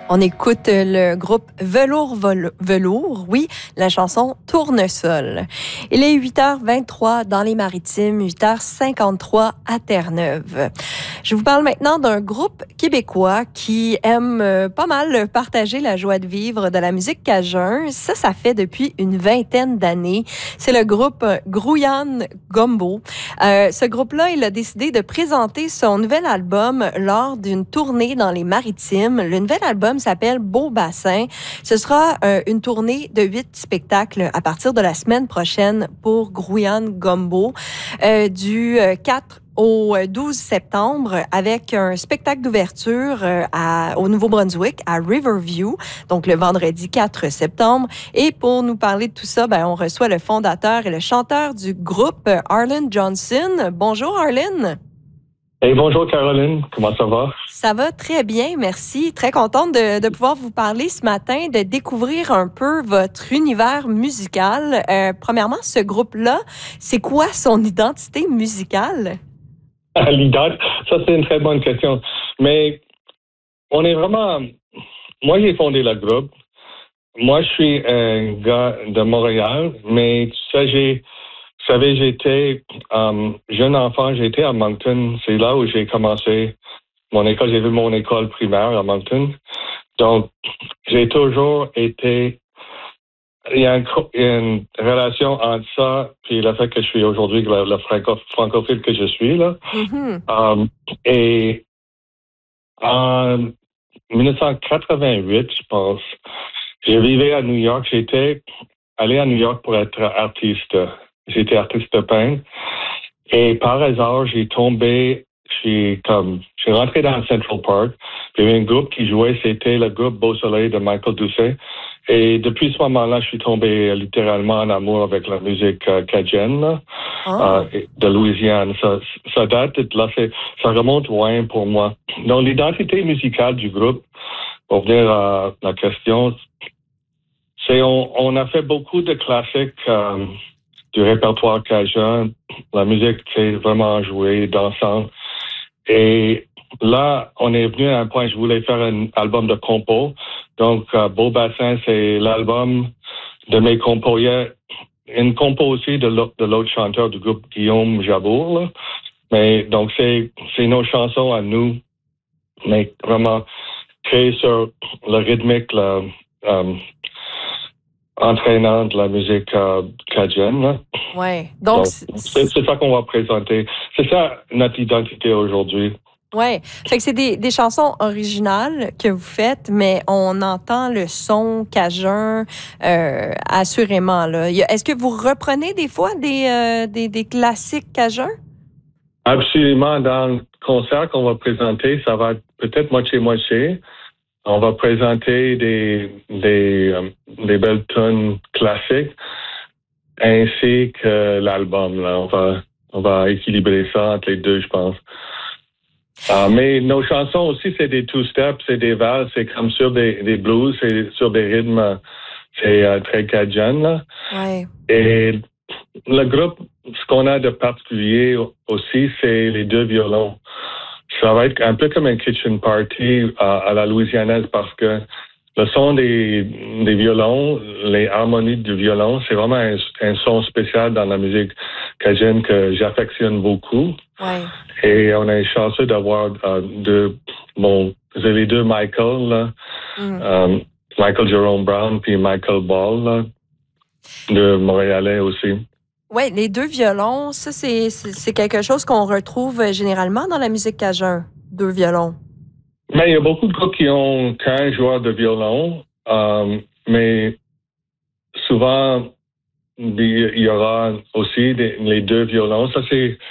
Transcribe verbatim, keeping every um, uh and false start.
On écoute le groupe Velours Vol- Velours, oui, la chanson Tournesol. Il est huit heures vingt-trois dans les Maritimes, huit heures cinquante-trois à Terre-Neuve. Je vous parle maintenant d'un groupe québécois qui aime euh, pas mal partager la joie de vivre de la musique cajun. Ça, ça fait depuis une vingtaine d'années. C'est le groupe Grouillane Gumbo. Euh, ce groupe-là, il a décidé de présenter son nouvel album lors d'une tournée dans les Maritimes. Le nouvel album s'appelle Beau Bassin. Ce sera euh, une tournée de huit spectacles à partir de la semaine prochaine pour Grouillane Gumbo, euh, du quatre au douze septembre, avec un spectacle d'ouverture euh, à, au Nouveau-Brunswick, à Riverview, donc le vendredi quatre septembre. Et pour nous parler de tout ça, ben, on reçoit le fondateur et le chanteur du groupe, Arlen Johnson. Bonjour, Arlen. Hey, bonjour Caroline, comment ça va? Ça va très bien, merci. Très contente de, de pouvoir vous parler ce matin, de découvrir un peu votre univers musical. Euh, premièrement, ce groupe-là, c'est quoi son identité musicale? L'idole, ça c'est une très bonne question. Mais on est vraiment... Moi, j'ai fondé le groupe. Moi, je suis un gars de Montréal, mais tu sais, j'ai... Vous savez, j'étais um, jeune enfant, j'étais à Moncton. C'est là où j'ai commencé mon école. J'ai vu mon école primaire à Moncton. Donc, j'ai toujours été... Il y a, un, il y a une relation entre ça et le fait que je suis aujourd'hui le, le franco, francophile que je suis, là. Mm-hmm. Um, et en dix-neuf cent quatre-vingt-huit, je pense, je vivais à New York. J'étais allé à New York pour être artiste. J'étais artiste peintre. Et par hasard, j'ai tombé, j'ai comme, j'ai rentré dans Central Park. Il y avait un groupe qui jouait, c'était le groupe Beau Soleil de Michael Doucet. Et depuis ce moment-là, je suis tombé littéralement en amour avec la musique euh, cajun, là, Oh. euh, de Louisiane. Ça, ça date de là, c'est, ça remonte loin pour moi. Donc, l'identité musicale du groupe, pour venir à la question, c'est on, on a fait beaucoup de classiques euh, du répertoire cajun. La musique, c'est vraiment jouée, dansante. Et là, on est venu à un point, je voulais faire un album de compos. Donc, euh, Beau Bassin, c'est l'album de mes compos. Il y a une compo aussi de l'autre, de l'autre chanteur du groupe, Guillaume Jabour. Là. Mais donc, c'est, c'est nos chansons à nous, mais vraiment créées sur le rythmique, le, euh, entraînant de la musique euh, cajun. Ouais. Donc, donc c'est, c'est, c'est ça qu'on va présenter. C'est ça notre identité aujourd'hui. ouais. Fait que c'est des, des chansons originales que vous faites, mais on entend le son cajun euh, assurément. Là. Y a, est-ce que vous reprenez des fois des, euh, des, des classiques cajuns? Absolument. Dans le concert qu'on va présenter, ça va être peut-être moitié-moitié. On va présenter des, des, euh, des belles tunes classiques ainsi que l'album. Là. On va, on va équilibrer ça entre les deux, je pense. Uh, mais nos chansons aussi, c'est des two-step, c'est des valses, c'est comme sur des, des blues, c'est sur des rythmes, c'est euh, très cajun. Là. Ouais. Et le groupe, ce qu'on a de particulier aussi, c'est les deux violons. Ça va être un peu comme un kitchen party euh, à la louisianaise parce que le son des, des violons, les harmonies du violon, c'est vraiment un, un son spécial dans la musique cajun que j'affectionne beaucoup. Ouais. Et on est chanceux d'avoir euh, deux, bon, c'est les deux Michael, là, Mm. euh, Michael Jerome Brown puis Michael Ball, là, de Montréalais aussi. Oui, les deux violons, ça, c'est, c'est, c'est quelque chose qu'on retrouve généralement dans la musique cajun, deux violons. Mais il y a beaucoup de groupes qui ont qu'un joueur de violon, euh, mais souvent, il y aura aussi des, les deux violons. Ça, c'est